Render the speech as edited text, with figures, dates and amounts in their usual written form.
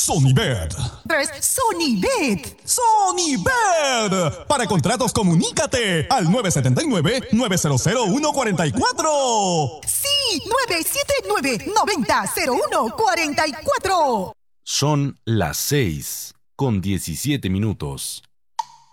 Sonybet. 3. Sonybet. Sonybet. Para contratos, comunícate al 979-900-144. Sí, 979-90-0144. Son las 6:17.